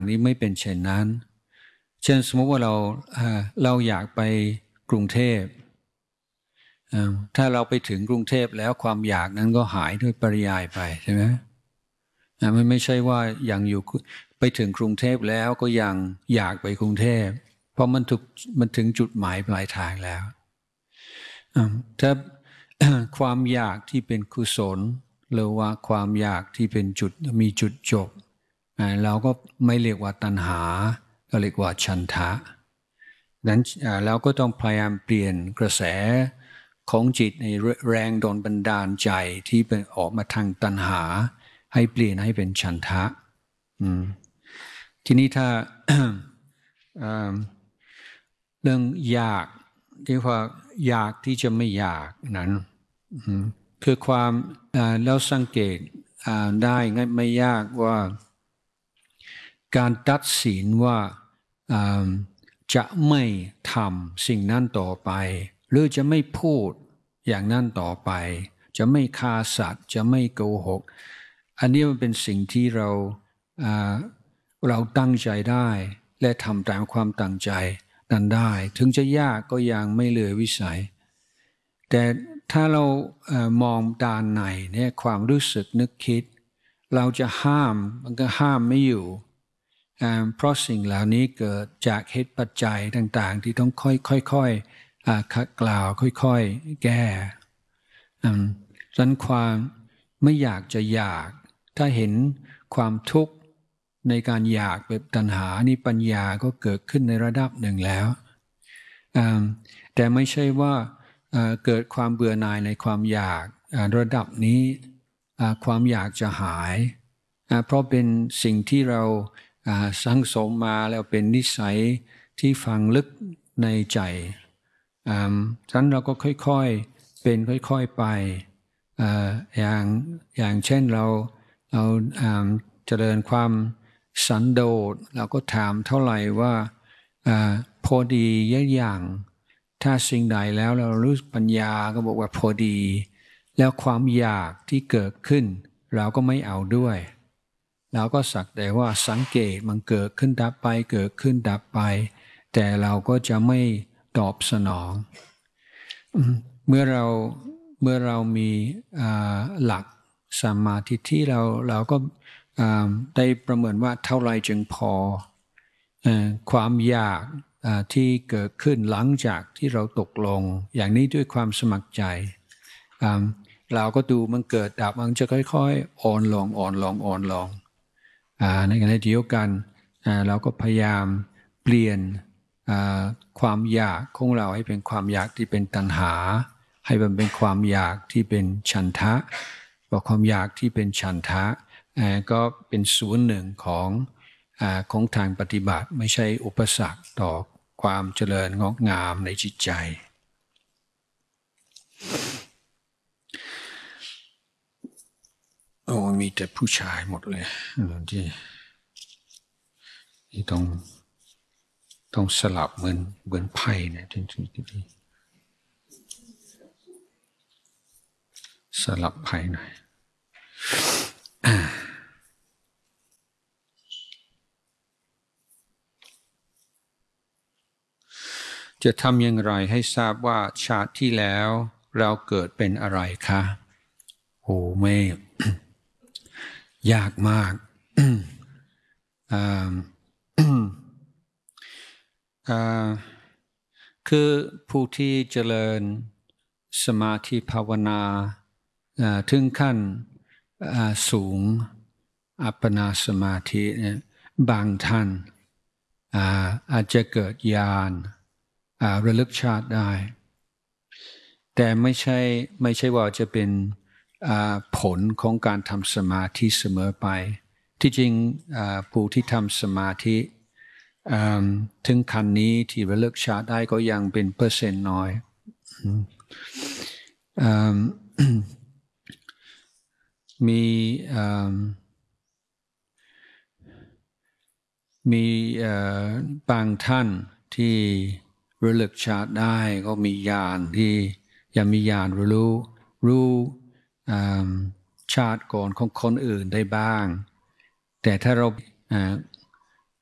นี้ไม่เป็นเช่นนั้นเช่นสมมติว่าเราอยากไปกรุงเทพถ้าเราไปถึงกรุงเทพแล้วความอยากนั้นก็หายด้วยปริยายไปใช่ไหมมันไม่ใช่ว่ายังอยู่ไปถึงกรุงเทพแล้วก็ยังอยากไปกรุงเทพเพราะมันถึงจุดหมายปลายทางแล้วถ้าความอยากที่เป็นกุศลหรือว่าความอยากที่เป็นมีจุดจบเราก็ไม่เรียกว่าตัณหาก็เรียกว่าฉันทะนั้นเราก็ต้องพยายามเปลี่ยนกระแสของจิตในแรงโดนบันดาลใจที่เป็นออกมาทางตัณหาให้เปลี่ยนให้เป็นฉันทะทีนี้ถ้า เรื่องอยากที่ว่าอยากที่จะไม่อยากนั้นคือความแล้วสังเกตได้ง่ายไม่ยากว่าการตัดสินว่าจะไม่ทำสิ่งนั้นต่อไปหรือจะไม่พูดอย่างนั้นต่อไปจะไม่ฆ่าสัตว์จะไม่โกหกอันนี้มันเป็นสิ่งที่เราตั้งใจได้และทำตามความตั้งใจนั้นได้ถึงจะยากก็ยังไม่เหลือวิสัยแต่ถ้าเรามองด้านในเนี่ยความรู้สึกนึกคิดเราจะห้ามมันก็ห้ามไม่อยู่เพราะสิ่งเหล่านี้เกิดจากเหตุปัจจัยต่างๆที่ต้องค่อยๆขัดกล่าวค่อยๆแก้ดังนั้นความไม่อยากจะอยากถ้าเห็นความทุกข์ในการอยากแบบตัณหานี่ปัญญาก็เกิดขึ้นในระดับหนึ่งแล้วแต่ไม่ใช่ว่าเกิดความเบื่อหน่ายในความอยากระดับนี้ความอยากจะหายเพราะเป็นสิ่งที่เราสังสมมาแล้วเป็นนิสัยที่ฝังลึกในใจฉะนั้นเราก็ค่อยๆเป็นค่อยๆไปอย่างเช่นเราเจริญความสันโดษเราก็ถามเท่าไหร่ว่าพอดีอย่างถ้าสิ่งใดแล้วเรารู้ปัญญาก็บอกว่าพอดีแล้วความอยากที่เกิดขึ้นเราก็ไม่เอาด้วยเราก็สักแต่ว่าสังเกตมันเกิดขึ้นดับไปเกิดขึ้นดับไปแต่เราก็จะไม่ตอบสนองเมื่อเรามีหลักสัมมาทิฏฐิเราก็ได้ประเมินว่าเท่าไรจึงพอความอยากที่เกิดขึ้นหลังจากที่เราตกลงอย่างนี้ด้วยความสมัครใจเราก็ดูมันเกิดดับมันจะค่อยๆอ่อนลงในขณะเดียวกันเราก็พยายามเปลี่ยนความอยากของเราให้เป็นความอยากที่เป็นตัณหาให้มันเป็นความอยากที่เป็นฉันทะเพราะความอยากที่เป็นฉันทะก็เป็นส่วนหนึ่งของทางปฏิบัติไม่ใช่อุปสรรคต่อความเจริญงอกงามในจิตใจโอ้มีแต่ผู้ชายหมดเลยที่ต้องสลับเหมือนไพ่เนี่ยที่สลับไพ่หน่อยจะทำอย่างไรให้ทราบว่าชาติที่แล้วเราเกิดเป็นอะไรคะโอ้ไม่ ยากมาก คือผู้ที่เจริญสมาธิภาวนาถึงขั้นสูงอัปปนาสมาธิบางท่านอาจจะเกิดญาณระลึกชาติได้แต่ไม่ใช่ว่าจะเป็นผลของการทำสมาธิเสมอไปที่จริงผู้ที่ทำสมาธิถึงขั้นนี้ที่ระลึกชาติได้ก็ยังเป็นเปอร์เซ็นต์น้อยมีบางท่านที่ระลึกชาติได้ก็มีญาณที่ยังมีญาณรู้ชาติก่อนของคนอื่นได้บ้างแต่ถ้าเรา